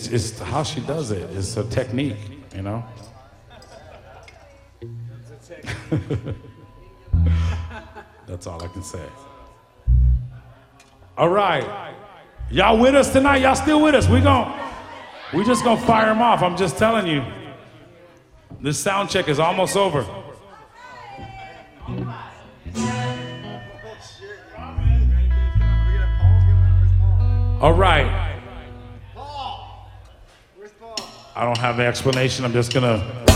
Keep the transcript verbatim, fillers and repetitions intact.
it's how she does it. It's a technique, you know. That's all I can say. All right, y'all with us tonight? Y'all still with us? We gon' we just gonna fire them off. I'm just telling you. This sound check is almost over. All right. I don't have the explanation. I'm just gonna